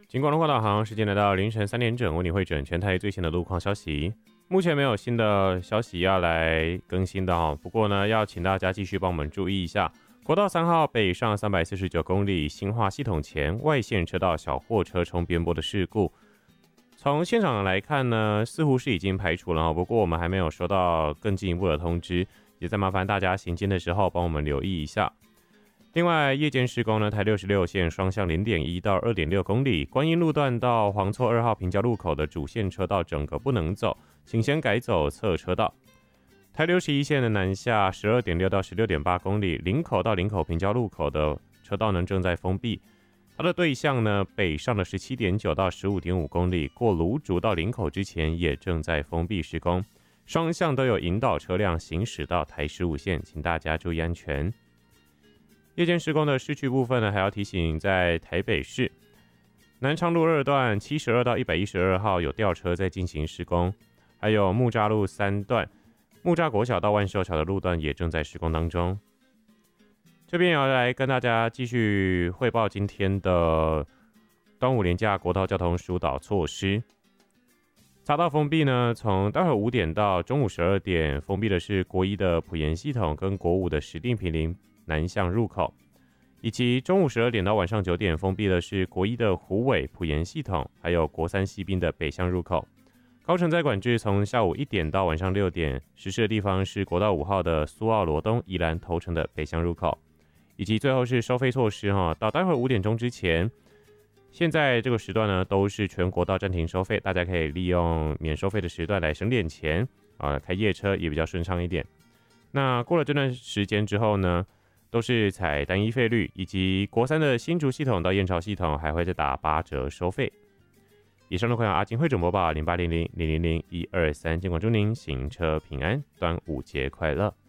金广路况导航，时间来到凌晨3点整，为你会诊全台最新的路况消息。目前没有新的消息要来更新的哈，不过呢，要请大家继续帮我们注意一下。国道3号北上349公里新化系统前外线车道小货车冲边坡的事故，从现场来看呢，似乎是已经排除了，不过我们还没有收到更进一步的通知，也再麻烦大家行经的时候帮我们留意一下。另外，夜间施工呢，台66线双向0.1到2.6公里，观音路段到黄厝2号平交路口的主线车道整个不能走，请先改走侧车道。台61线的南下12.6到16.8公里，林口到林口平交路口的车道呢正在封闭。它的对向呢，北上的17.9到15.5公里，过芦竹到林口之前也正在封闭施工，双向都有引导车辆行驶到台15线，请大家注意安全。夜间施工的市区部分呢，还要提醒，在台北市南昌路2段72到112号有吊车在进行施工，还有木栅路3段木栅国小到万寿桥的路段也正在施工当中。这边也要来跟大家继续汇报今天的端午连假国道交通疏导措施。匝道封闭呢，从待会5点到中午12点，封闭的是国一的埔盐系统跟国五的石碇坪林南向入口，以及中午12点到晚上9点封闭的是国一的虎尾埔盐系统，还有国三西滨的北向入口。高承载管制从下午1点到晚上6点实施的地方是国道5号的苏澳罗东宜兰头城的北向入口，以及最后是收费措施到待会5点钟之前，现在这个时段呢都是全国道暂停收费，大家可以利用免收费的时段来省点钱开夜车也比较顺畅一点。那过了这段时间之后呢，都是采单一费率，以及国三的新竹系统到燕巢系统还会再打8折收费。以上的款阿金汇总播报0800000123，尽管祝您行车平安，端午节快乐。